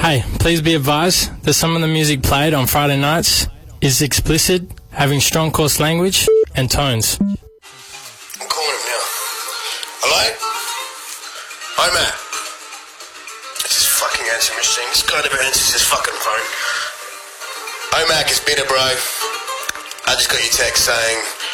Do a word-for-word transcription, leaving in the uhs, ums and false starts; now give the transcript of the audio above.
Hey, please be advised that some of the music played on Friday nights is explicit, having strong coarse language and tones. I'm calling him now. Hello? Hi, Matt. It's this fucking answer machine. This guy never answers his fucking phone. Hi, Mac, it's Bitter, bro. I just got your text saying